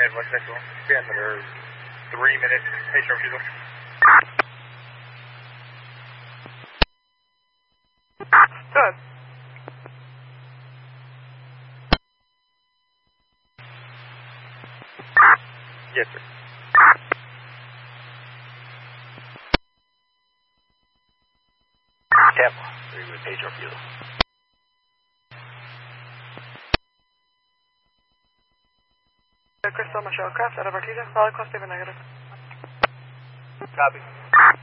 Midwest Central. We have another 3 minutes patient refusal. Good. Yes, sir. Tampa, 3 with patient refusal. Crystal Michelle Craft out of Artesia. Solid cost negative. Copy.